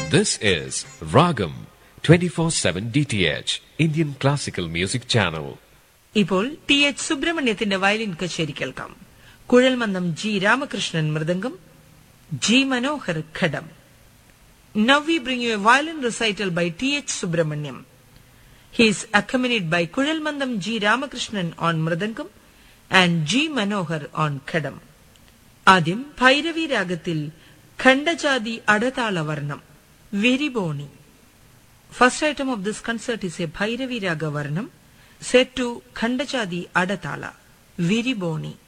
This is Ragam 24/7 DTH Indian Classical Music Channel. ഇപ്പോൾ ടി.എച്ച്. സുബ്രഹ്മണ്യത്തിന്റെ violin കച്ചേരി കേൾക്കാം. കുഴൽമന്ദം G Ramakrishnan mridangam, G Manohar ghatam. Now we bring you a violin recital by T.H. Subramaniam. He is accompanied by Kuzhalmandam G. Ramakrishnan on Mridangam and G. Manohar on Khadam. ആദ്യം ഭൈരവി രാഗത്തിൽ ഖണ്ഡജാതി അടതാള വർണം വിരിബോണി. First item of this concert is a Bhairavi Raga Varnam set to Khandajadi Adatala, Viriboni.